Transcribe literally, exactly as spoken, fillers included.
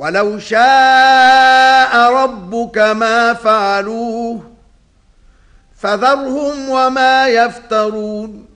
ولو شاء ربك ما فعلوه فذرهم وما يفترون.